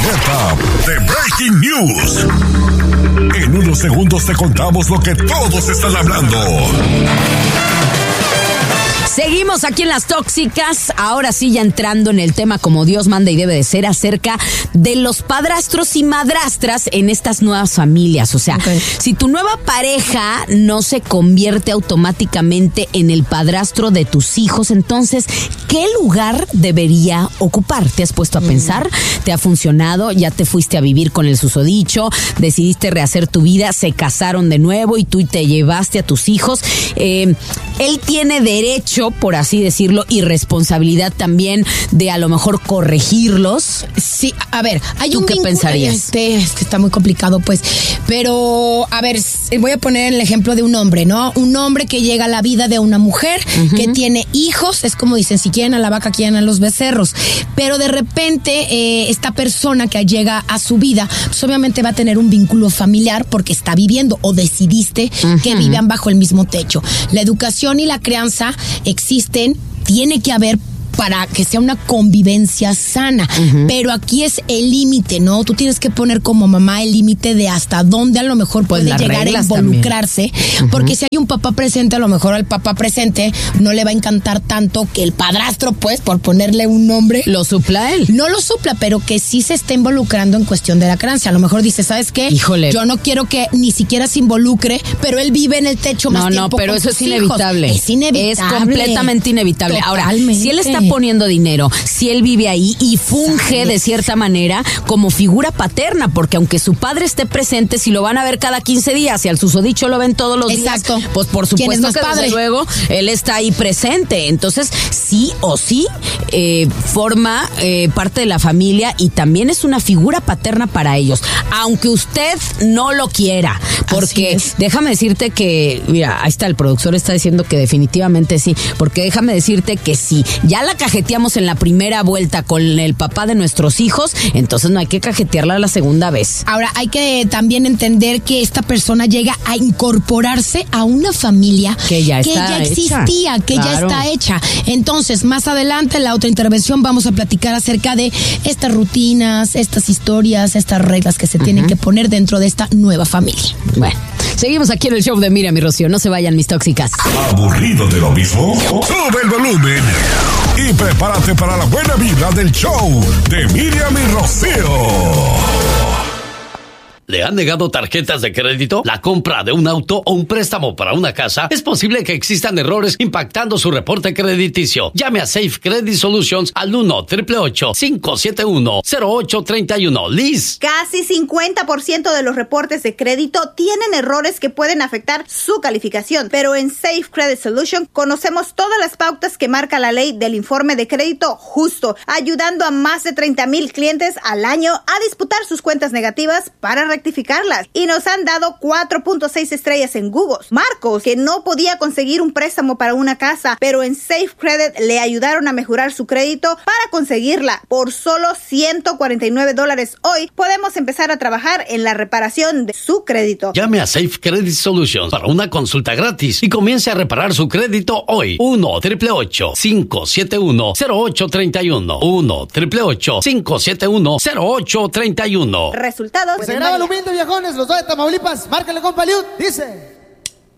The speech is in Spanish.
alerta de Breaking News. En unos segundos te contamos lo que todos están hablando. Seguimos aquí en Las Tóxicas, ahora sí ya entrando en el tema como Dios manda y debe de ser, acerca de los padrastros y madrastras en estas nuevas familias. O sea, si tu nueva pareja no se convierte automáticamente en el padrastro de tus hijos, entonces, ¿qué lugar debería ocupar? ¿Te has puesto a pensar? ¿Te ha funcionado? ¿Ya te fuiste a vivir con el susodicho? ¿Decidiste rehacer tu vida? ¿Se casaron de nuevo y tú te llevaste a tus hijos? Él tiene derecho, por así decirlo, y responsabilidad también de a lo mejor corregirlos. Sí, a ver, hay ¿Tú un qué pensarías? Es que está muy complicado, pues. Pero, a ver, voy a poner el ejemplo de un hombre, ¿no? Un hombre que llega a la vida de una mujer, que tiene hijos, es como dicen, si quieren a la vaca, quieren a los becerros. Pero de repente, esta persona que llega a su vida, pues obviamente va a tener un vínculo familiar porque está viviendo o decidiste que vivan bajo el mismo techo. La educación y la crianza existen, tiene que haber para que sea una convivencia sana, pero aquí es el límite, ¿no? Tú tienes que poner como mamá el límite de hasta dónde a lo mejor puede llegar a involucrarse, porque si hay un papá presente, a lo mejor al papá presente no le va a encantar tanto que el padrastro, pues, por ponerle un nombre, ¿lo supla él? No lo supla, pero que sí se esté involucrando en cuestión de la crianza. A lo mejor dice, ¿sabes qué? Híjole. Yo no quiero que ni siquiera se involucre, pero él vive en el techo más tiempo. No, pero con eso sus es inevitable. Hijos. Es inevitable. Es completamente inevitable. Totalmente. Ahora, si él está poniendo dinero, si él vive ahí y funge de cierta manera como figura paterna, porque aunque su padre esté presente, si lo van a ver cada 15 días, si al susodicho lo ven todos los días, pues por supuesto que desde luego él está ahí presente. Entonces, sí o sí, forma parte de la familia y también es una figura paterna para ellos, aunque usted no lo quiera, porque déjame decirte que, mira, ahí está, el productor está diciendo que definitivamente sí, porque déjame decirte que si ya la cajeteamos en la primera vuelta con el papá de nuestros hijos, entonces no hay que cajetearla la segunda vez. Ahora, hay que también entender que esta persona llega a incorporarse a una familia que ya existía, que ya está hecha. Entonces, más adelante, en la otra intervención, vamos a platicar acerca de estas rutinas, estas historias, estas reglas que se tienen que poner dentro de esta nueva familia. Bueno, seguimos aquí en el show de Miriam y Rocío. No se vayan, mis tóxicas. ¿Aburrido de lo mismo? Sube el volumen y prepárate para la buena vibra del show de Miriam y Rocío. ¿Le han negado tarjetas de crédito, la compra de un auto o un préstamo para una casa? Es posible que existan errores impactando su reporte crediticio. Llame a Safe Credit Solutions al 1-888-571-0831. Liz. Casi 50% de los reportes de crédito tienen errores que pueden afectar su calificación, pero en Safe Credit Solutions conocemos todas las pautas que marca la ley del informe de crédito justo, ayudando a más de 30,000 clientes al año a disputar sus cuentas negativas para rectificarlas, y nos han dado 4.6 estrellas en Google. Marcos, que no podía conseguir un préstamo para una casa, pero en Safe Credit le ayudaron a mejorar su crédito para conseguirla. Por solo $149 hoy podemos empezar a trabajar en la reparación de su crédito. Llame a Safe Credit Solutions para una consulta gratis y comience a reparar su crédito hoy. 1-888-571-0831. 1-888-571-0831. Resultados. Pues se graba el humilde, viejones, los dos de Tamaulipas. Márcale, compa Liud. Dice...